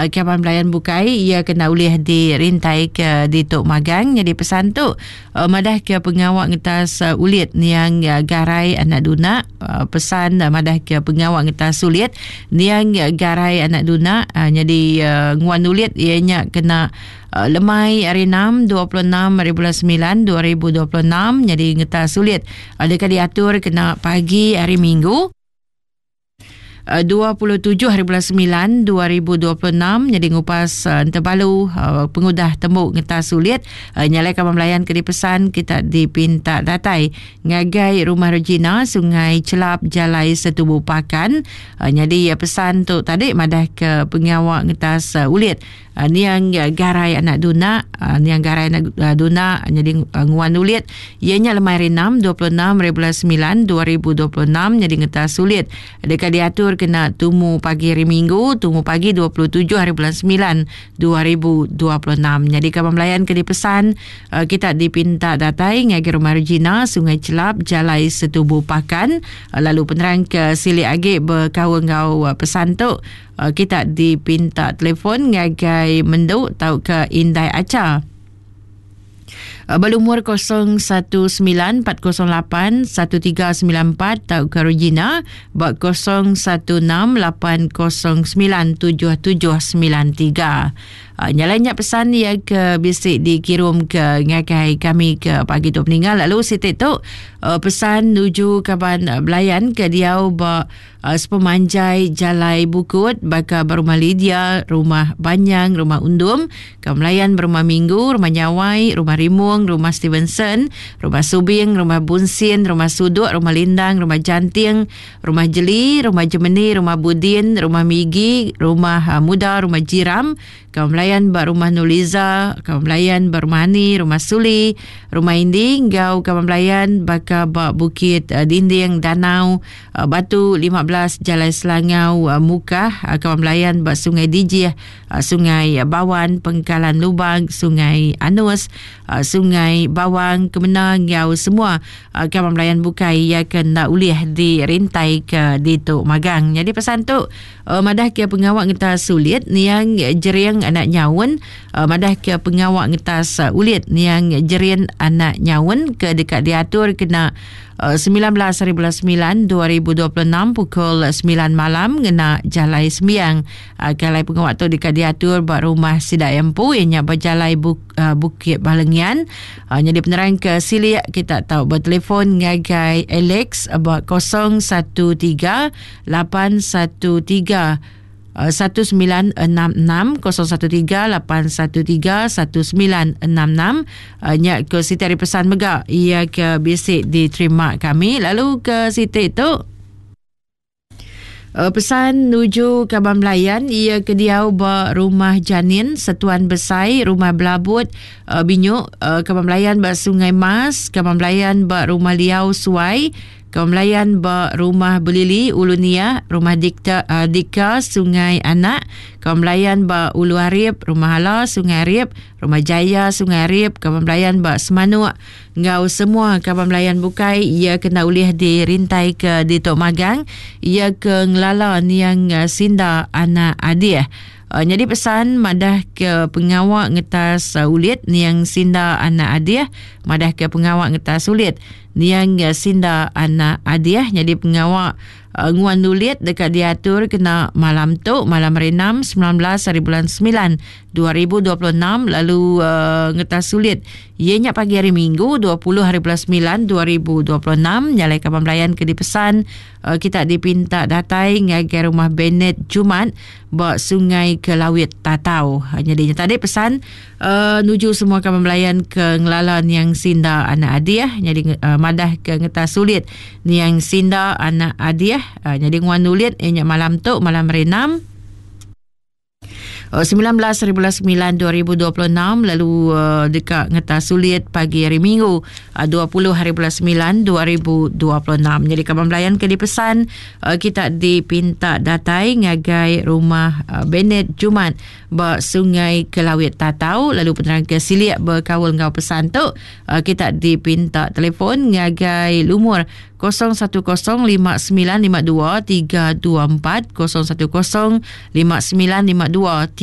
Kaban Belayan Bukai ia kena ulih dirintai ke di Tok Magang. Jadi pesan tu madah ke pengawak ngetas ulit yang garai anak dunak. Pesan madah ke pengawak ngetas ulit yang garai anak dunak. Jadi nguan ulit ianya kena lemai hari 6 26 hari bulan 9 2026. Jadi ngetas sulit adakah diatur kena pagi hari Minggu 27 hari bulan 9 2026. Jadi ngupas terbalu pengudah tembuk ngetas sulit nyalai Kaban Belayan ke dipesan kita dipinta datai ngagai Rumah Regina Sungai Celap Jalai Setubu Pakan. Jadi pesan tu tadi madah ke pengawak ngetas ulit niang garai anak dunak niang garai anak dunak. Jadi nguan ulit ianya lemai hari 6 26 hari bulan 9 2026. Jadi ngetas sulit dekat diatur kena tumu pagi hari Minggu, tumu pagi 27 hari bulan 9 2026. Jadi Kaban Belayan ke dipesan kita dipinta datai ngagi Rumah Regina Sungai Celap Jalai Setubu Pakan. Lalu penerang ke Sili Agik berkawan ngau pesan tu kita dipinta telefon ngagai menduk tau ke Indai Acar. Berumur 019408 1394 tau ke Regina buat 0168097793. Nyalanya pesan yang ke bisik dikirim ke ngagai kami ke pagi tu peninggal. Lalu sitik tu pesan nuju Kaban Belayan ke Diau sepemanjai Jalai Bukut baka berumah Lydia, Rumah Banyang, Rumah Undum, Kaban Belayan berumah Minggu, Rumah Nyawai, Rumah Rimung, Rumah Stevenson, Rumah Subing, Rumah Bunsin, Rumah Sudut, Rumah Lindang, Rumah Janting, Rumah Jeli, Rumah Jemeni, Rumah Budin, Rumah Migi, Rumah Muda, Rumah Jiram, Kaban Belayan berumah Nuliza, Kaban Belayan berumah Hani, Rumah Suli, Rumah Inding, Gau Kaban Belayan baka Bukit Dinding Danau Batu 15 Jalai Selangau Mukah, Kaban Belayan Sungai Dijih, Sungai Bawan, Pengkalan Lubang, Sungai Anus, Sungai Bawang, Kemenang, Gau semua Kaban Belayan Bukai ia kena ulih dirintai ke di Tok Magang. Jadi pesan tu madah ke pengawak ngetas sulit niang jeriang anak nyawun, madah ke pengawak ngetas ulit niang jerian anak nyawun ke dekat diatur kena 19 hari bulan 9 2026 pukul 9 malam ngena Jalai Sembiang. Kalai pengawak tu dekat diatur buat Rumah Sidak Empu ianya berjalai Bukit Balengian. Jadi penerang ke Sili kita tahu bertelefon ngagai Alex buat 013 813 1966 013-813-1966 nyak ke Siti hari pesan megak ia ke bisik diterima kami. Lalu ke Siti tu pesan nuju Kaban Belayan ia ke Diau Rumah Janin Setuan Besai, Rumah Belabut Binyuk, Kaban Belayan Sungai Mas, Kaban Belayan Rumah Liau Suai, Kaban Belayan Rumah Belili Ulunia, Rumah Dika Sungai Anak, Kaban Belayan Ulu Arif, Rumah Hala Sungai Arif, Rumah Jaya Sungai Arif, Kaban Belayan Semanuk. Ngau semua Kaban Belayan Bukai ia kena ulih dirintai ke di Tok Magang. Ia ke ngelala yang sinda anak adik. Jadi pesan madah ke pengawak ngetas ulit yang sinda anak adik, madah ke pengawak ngetas ulit yang sinda anak adik. Jadi pengawak nguan ulit dekat diatur kena malam tu malam hari 6 19 hari bulan 9 2026. Lalu ngetas sulit ianya pagi hari Minggu 20 hari bulan 9 2026. Nyalai Kaban Belayan ke dipesan kita dipinta datai ngagai Rumah Bennett Jumat buat Sungai Kelawit Tatau. Jadi tadi pesan nuju semua Kaban Belayan ke ngelalan yang sinda anak adik. Jadi madah ke ngetas sulit ni yang sinda anak adik. Jadi nguan ulit ianya malam tu malam hari 6 19 hari bulan 9 2026. Lalu dekat ngetas sulit pagi hari Minggu 20 hari bulan 9 2026. Jadi Kaban Belayan ke dipesan kita dipinta datai ngagai Rumah Bennett Jumat buat Sungai Kelawit Tatau. Lalu penerang ke Siliak berkawal ngau pesan tu kita dipinta telefon ngagai lumur 0105952324 01059523